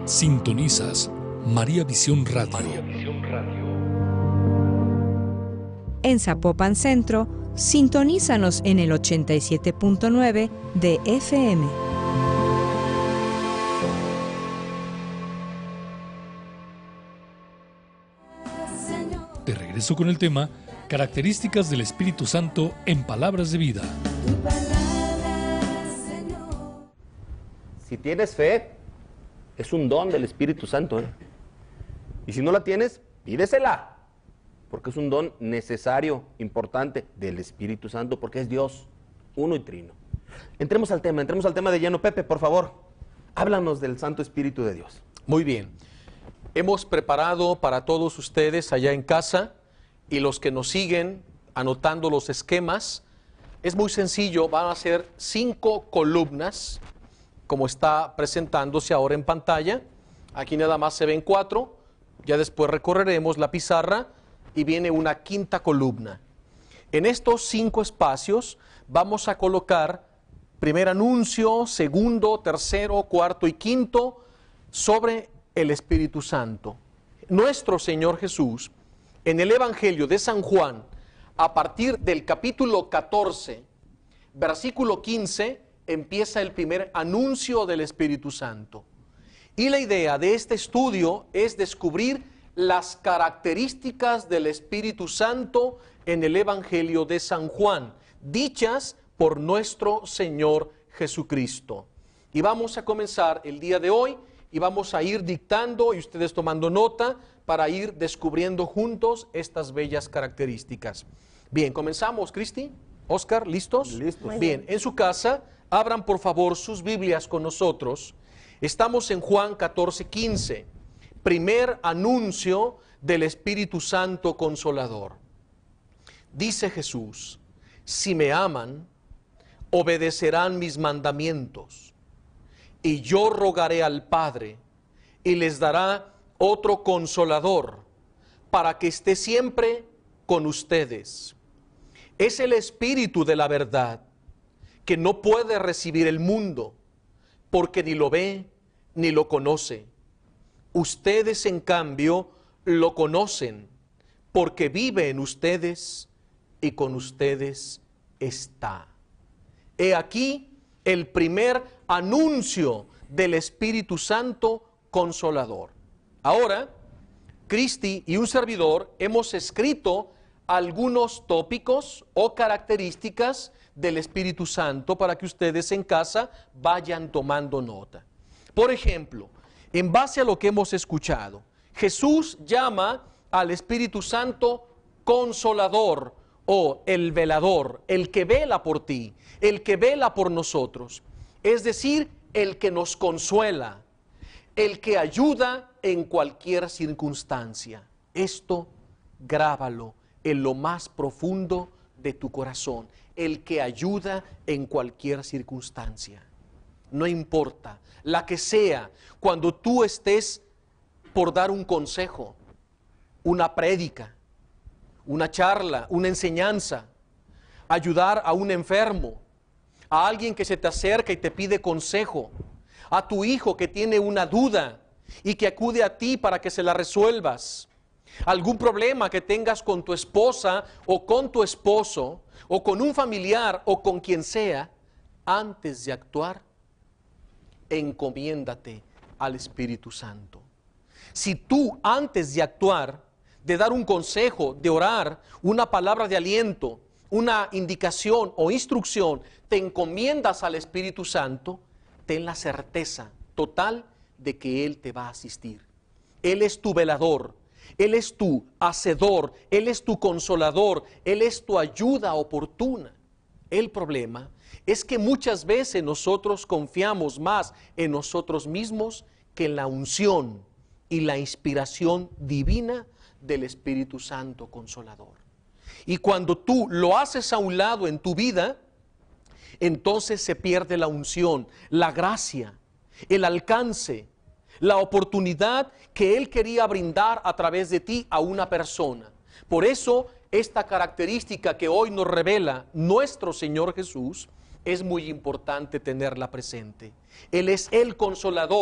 Sintonizas María Visión Radio. María Visión Radio. En Zapopan Centro, sintonízanos en el 87.9 de FM. De regreso con el tema Características del Espíritu Santo en Palabras de Vida. Si tienes fe, es un don del Espíritu Santo, ¿eh? Y si no la tienes, pídesela, porque es un don necesario, importante del Espíritu Santo, porque es Dios, uno y trino. Entremos al tema de lleno. Pepe, por favor, háblanos del Santo Espíritu de Dios. Muy bien. Hemos preparado para todos ustedes allá en casa y los que nos siguen anotando los esquemas. Es muy sencillo, van a ser 5 columnas, como está presentándose ahora en pantalla. Aquí nada más se ven 4, ya después recorreremos la pizarra y viene una 5ª columna. En estos 5 espacios vamos a colocar primer anuncio, segundo, tercero, cuarto y quinto sobre el Espíritu Santo. Nuestro Señor Jesús, en el Evangelio de San Juan, a partir del capítulo 14, versículo 15, empieza el primer anuncio del Espíritu Santo. Y la idea de este estudio es descubrir las características del Espíritu Santo en el Evangelio de San Juan, dichas por nuestro Señor Jesucristo. Y vamos a comenzar el día de hoy y vamos a ir dictando y ustedes tomando nota para ir descubriendo juntos estas bellas características. Bien, comenzamos, Cristi, Oscar, ¿listos? Listos. Bien, en su casa, abran por favor sus Biblias con nosotros. Estamos en Juan 14:15, primer anuncio del Espíritu Santo Consolador. Dice Jesús: si me aman, obedecerán mis mandamientos. Y yo rogaré al Padre, y les dará otro consolador, para que esté siempre con ustedes. Es el Espíritu de la verdad, que no puede recibir el mundo, porque ni lo ve ni lo conoce. Ustedes, en cambio, lo conocen, porque vive en ustedes y con ustedes está. He aquí el primer anuncio del Espíritu Santo Consolador. Ahora, Cristi y un servidor hemos escrito algunos tópicos o características del Espíritu Santo para que ustedes en casa vayan tomando nota. Por ejemplo, en base a lo que hemos escuchado, Jesús llama al Espíritu Santo Consolador o el velador, el que vela por ti, el que vela por nosotros. Es decir, el que nos consuela, el que ayuda en cualquier circunstancia. Esto grábalo en lo más profundo de tu corazón. El que ayuda en cualquier circunstancia. No importa la que sea, cuando tú estés por dar un consejo, una prédica, una charla, una enseñanza, ayudar a un enfermo, a alguien que se te acerca y te pide consejo, a tu hijo que tiene una duda y que acude a ti para que se la resuelvas, algún problema que tengas con tu esposa o con tu esposo, o con un familiar o con quien sea, antes de actuar, encomiéndate al Espíritu Santo. Si tú antes de actuar, de dar un consejo, de orar, una palabra de aliento, una indicación o instrucción, te encomiendas al Espíritu Santo, ten la certeza total de que Él te va a asistir. Él es tu velador, Él es tu hacedor, Él es tu consolador, Él es tu ayuda oportuna. El problema es que muchas veces nosotros confiamos más en nosotros mismos que en la unción y la inspiración divina del Espíritu Santo Consolador. Y cuando tú lo haces a un lado en tu vida, entonces se pierde la unción, la gracia, el alcance, la oportunidad que Él quería brindar a través de ti a una persona. Por eso, esta característica que hoy nos revela nuestro Señor Jesús, es muy importante tenerla presente. Él es el Consolador.